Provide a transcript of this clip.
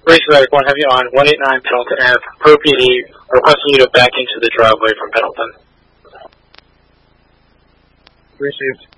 Raceback 1 Heavy on 189 Pendleton Ave. Pro PD requesting you to back into the driveway from Pendleton. Received.